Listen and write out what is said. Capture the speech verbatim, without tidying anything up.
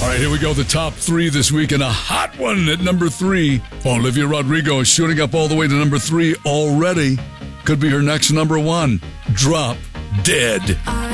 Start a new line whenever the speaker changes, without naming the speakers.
All right, here we go. The top three this week, and a hot one at number three. Olivia Rodrigo is shooting up all the way to number three already. Could be her next number one. Drop Dead.